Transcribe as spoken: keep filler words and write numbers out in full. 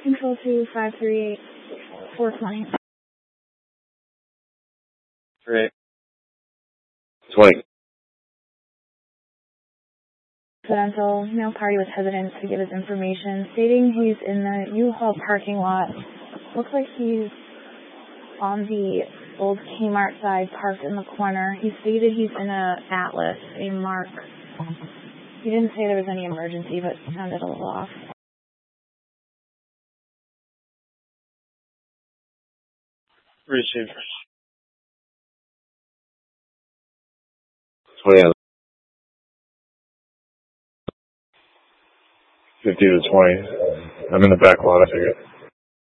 Control two five three eight four twenty. Great. twenty. Residential male party was hesitant to give his information, stating he's in the U-Haul parking lot. Looks like he's on the old Kmart side, parked in the corner. He stated he's in a Atlas, a Mark. He didn't say there was any emergency, but it sounded a little off. Received. twenty. fifty to twenty. I'm in the back lot, I figured.